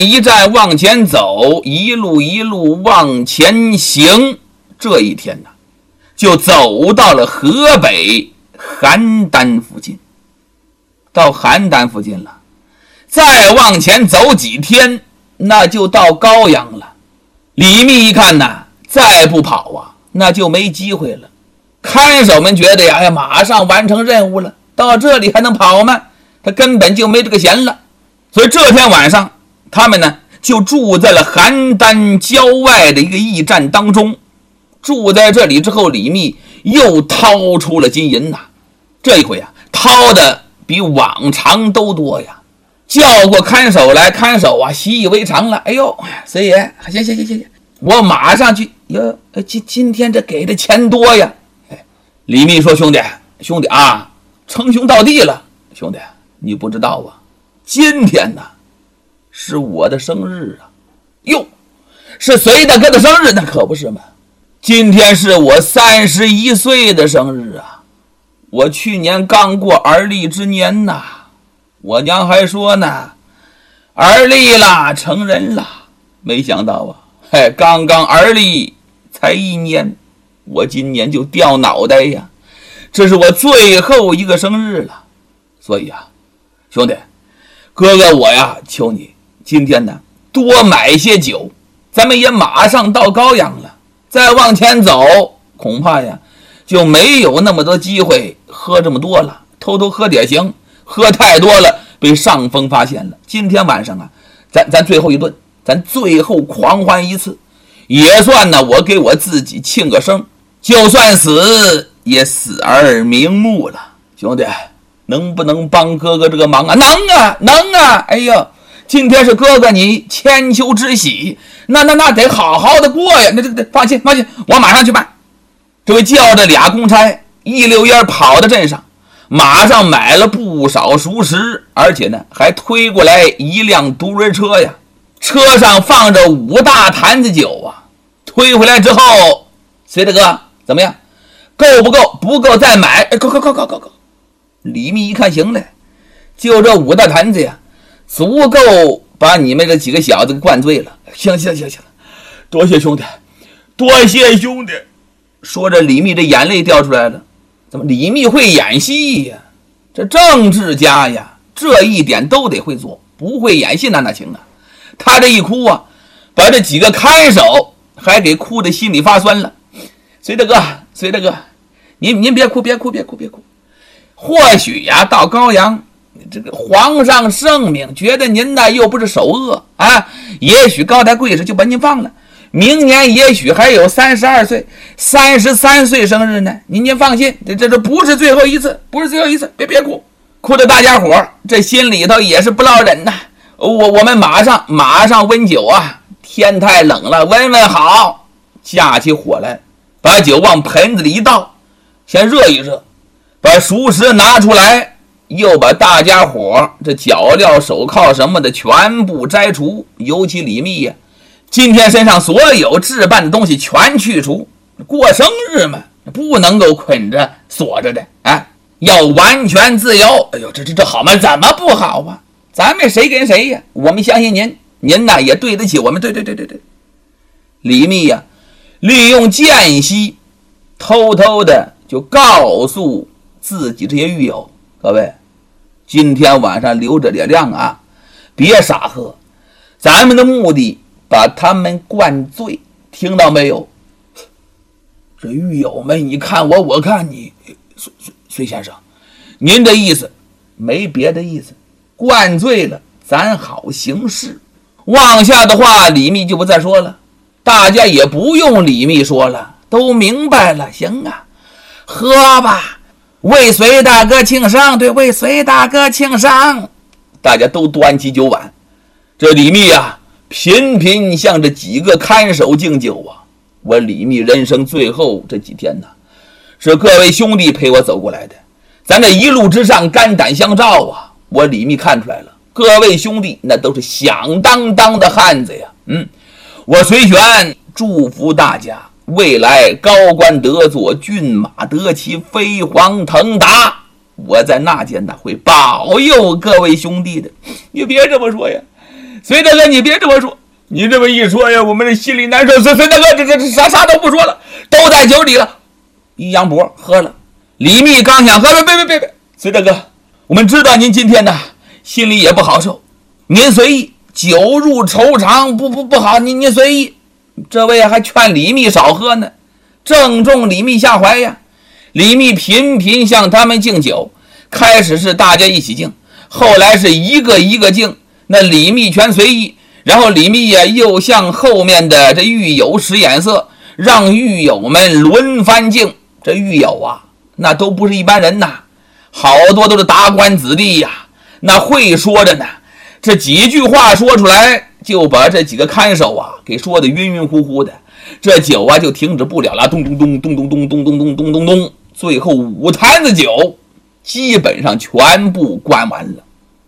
一站往前走，一路往前行。这一天呢，就走到了河北邯郸附近。到邯郸附近了，再往前走几天，那就到高阳了。李密一看呢，再不跑啊，那就没机会了。看守们觉得呀，马上完成任务了，到这里还能跑吗？他根本就没这个闲了。所以这天晚上，他们呢就住在了邯郸郊外的一个驿站当中。住在这里之后，李密又掏出了金银呐，这一回啊，掏的比往常都多呀。叫过看守来，看守啊习以为常了。哎呦，随爷，行，我马上去。哟，今天这给的钱多呀。李密说：兄弟啊，称兄道弟了。兄弟，你不知道啊，今天呢是我的生日啊。哟，是隋大哥的生日，那可不是嘛。今天是我31岁的生日啊。我去年刚过而立之年呐，我娘还说呢，而立了，成人了。没想到啊，刚刚而立才1年，我今年就掉脑袋呀。这是我最后一个生日了。所以啊，兄弟，哥哥我呀，求你今天呢多买些酒，咱们也马上到高阳了。再往前走，恐怕呀就没有那么多机会喝这么多了。偷偷喝点行，喝太多了被上峰发现了。今天晚上啊，咱最后一顿，咱最后狂欢一次，也算呢我给我自己庆个生，就算死也死而瞑目了。兄弟，能不能帮哥哥这个忙啊？能啊！哎呦，今天是哥哥你千秋之喜，那得好好的过呀。那放心，我马上去办。这位叫着俩公差一溜烟跑到镇上，马上买了不少熟食，而且呢还推过来一辆独轮车呀，车上放着5大坛子酒啊。推回来之后，隋大哥怎么样？够不够？不够再买。够。李密一看行嘞，就这5大坛子呀，足够把你们这几个小子灌醉了。行，多谢兄弟。说着李密这眼泪掉出来了。怎么李密会演戏呀？这政治家呀，这一点都得会做，不会演戏哪行啊？他这一哭啊，把这几个看守还给哭得心里发酸了。隋大哥，您别哭。或许呀，到高阳，这个皇上圣明，觉得您呢又不是首恶啊，也许高抬贵手就把您放了。明年也许还有32岁、33岁生日呢。您放心，这不是最后一次，别哭，哭的大家伙这心里头也是不落忍呐。我们马上温酒啊，天太冷了，温好，架起火来，把酒往盆子里一倒，先热一热，把熟食拿出来，又把大家伙这脚镣手铐什么的全部摘除，尤其李密呀，今天身上所有置办的东西全去除。过生日嘛，不能够捆着锁着的啊，要完全自由。哎呦，这好吗？怎么不好啊？咱们谁跟谁呀？我们相信您呐也对得起我们。对。李密呀，利用间隙偷偷的就告诉自己这些狱友，各位，今天晚上留着点量啊，别傻喝，咱们的目的把他们灌醉，听到没有？这狱友们你看我，我看你，隋先生，您的意思没别的意思，灌醉了咱好行事。往下的话李密就不再说了，大家也不用李密说了，都明白了。行啊，喝吧，为隋大哥庆生。对，为隋大哥庆生。大家都端起酒碗，这李密啊频频向这几个看守敬酒啊。我李密人生最后这几天呢，是各位兄弟陪我走过来的，咱这一路之上肝胆相照啊。我李密看出来了，各位兄弟那都是响当当的汉子呀。我隋玄祝福大家未来高官得坐，骏马得骑，飞黄腾达。我在那间呢会保佑各位兄弟的。你别这么说呀， 隋大哥，你别这么说，你这么一说呀，我们这心里难受。隋大哥，这啥都不说了，都在酒里了。一扬脖喝了。李密刚想喝，别，隋大哥，我们知道您今天呢心里也不好受，您随意，酒入愁肠，不好，您随意。这位还劝李密少喝呢，正中李密下怀呀。李密频频向他们敬酒，开始是大家一起敬，后来是一个一个敬，那李密全随意。然后李密呀又向后面的这狱友使眼色，让狱友们轮番敬。这狱友啊，那都不是一般人呐，好多都是达官子弟呀，那会说着呢。这几句话说出来，就把这几个看守啊给说的晕晕乎乎的，这酒啊就停止不了了，咚咚咚咚咚咚咚咚咚咚咚咚，最后5坛子酒基本上全部灌完了。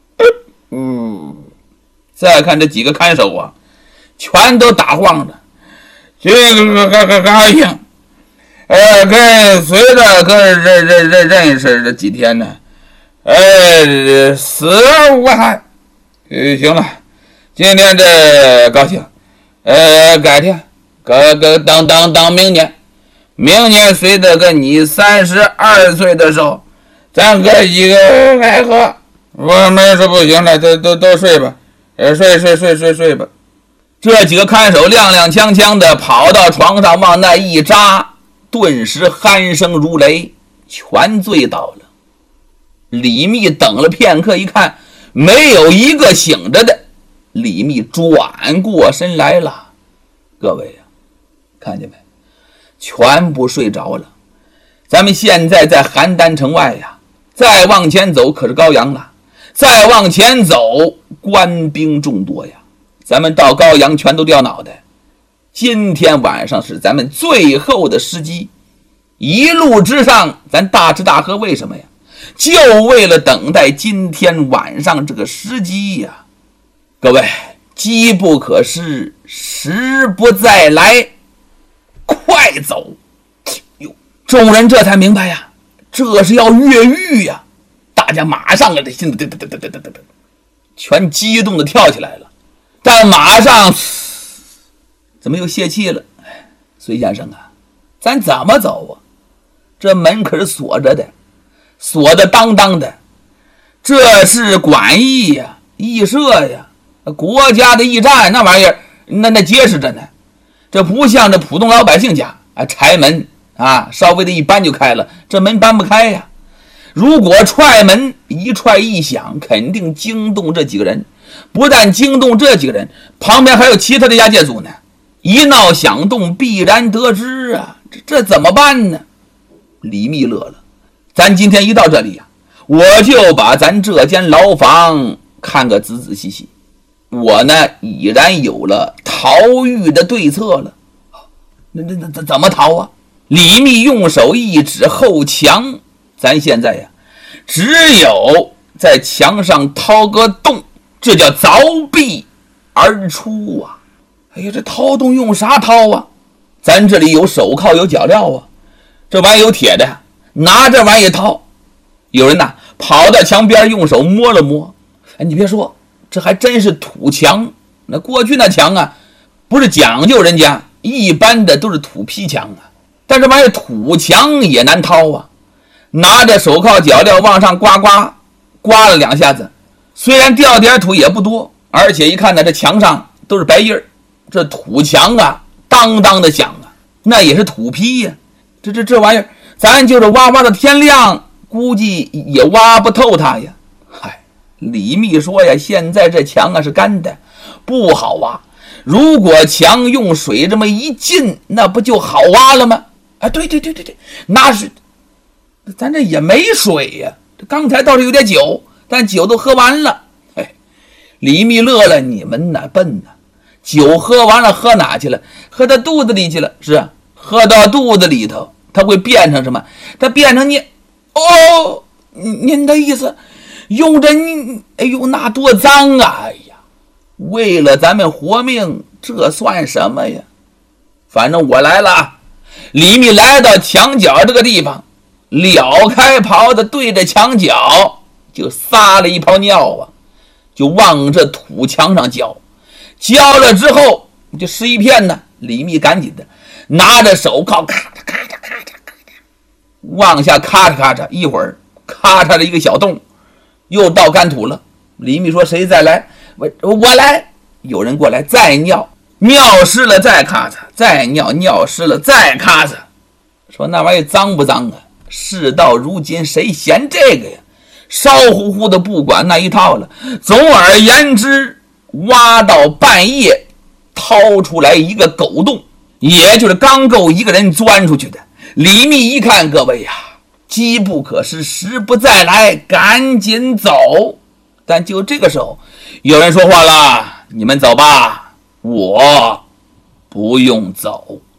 再看这几个看守啊，全都打晃着。这个高兴，跟隋大哥认识这几天呢，死而无憾。行了，今天这高兴，改天，等明年隋大哥你32岁的时候，咱哥几个来喝。我们说不行了，都睡吧。睡吧。这几个看守踉踉跄跄的跑到床上，往那一扎，顿时鼾声如雷，全醉倒了。李密等了片刻，一看没有一个醒着的，李密转过身来了。各位啊，看见没？全部睡着了。咱们现在在邯郸城外呀，再往前走可是高阳了，再往前走官兵众多呀，咱们到高阳全都掉脑袋。今天晚上是咱们最后的时机，一路之上咱大吃大喝，为什么呀？就为了等待今天晚上这个时机呀。各位，机不可失，时不再来，快走！众人这才明白呀，这是要越狱呀。大家马上这心里全激动的跳起来了，但马上怎么又泄气了？隋先生啊，咱怎么走啊？这门可是锁着的，锁的当当的，这是管驿呀，驿社呀，国家的驿站，那玩意儿那结实着呢。这不像这普通老百姓家拆门啊，稍微的一搬就开了，这门搬不开呀。如果踹门一踹一响，肯定惊动这几个人，不但惊动这几个人，旁边还有其他的押解组呢，一闹响动必然得知啊，这怎么办呢？李密乐了，咱今天一到这里啊，我就把咱这间牢房看个仔仔细细，我呢已然有了逃狱的对策了。那怎么逃啊？李密用手一指后墙，咱现在呀，只有在墙上掏个洞，这叫凿壁而出啊！哎呀，这掏洞用啥掏啊？咱这里有手铐，有脚镣啊，这玩意有铁的，拿这玩意掏。有人呐跑到墙边，用手摸了摸，哎，你别说，这还真是土墙。那过去那墙啊，不是讲究人家，一般的都是土坯墙啊，但这玩意土墙也难掏啊。拿着手铐脚镣往上刮了2下子，虽然掉点土也不多，而且一看呢，这墙上都是白印儿，这土墙啊当当的响啊，那也是土坯呀。这玩意儿，咱就是挖到天亮，估计也挖不透它呀。嗨，李密说呀，现在这墙啊是干的，不好挖。如果墙用水这么一浸，那不就好挖了吗？啊，对，那是。咱这也没水呀，这刚才倒是有点酒，但酒都喝完了。哎，李密乐了，你们哪笨呢？酒喝完了，喝哪去了？喝到肚子里去了。是啊，喝到肚子里头，它会变成什么？它变成您的意思，用着你，哎呦，那多脏啊！哎呀，为了咱们活命，这算什么呀？反正我来了。李密来到墙角这个地方，撩开袍子，对着墙角就撒了一泡尿啊，就往这土墙上浇。 浇了之后就湿一片呢。李密赶紧的拿着手铐，咔嚓咔嚓咔嚓咔嚓往下咔嚓咔嚓，一会儿咔嚓了一个小洞，又到干土了。李密说：“谁再来？我来。”有人过来再尿，尿湿了再咔嚓，再尿，尿湿了再咔嚓。说那玩意脏不脏啊？事到如今谁嫌这个呀？烧乎乎的不管那一套了。总而言之，挖到半夜掏出来一个狗洞，也就是刚够一个人钻出去的。李密一看，各位呀，机不可失，时不再来，赶紧走。但就这个时候有人说话了：“你们走吧，我不用走。”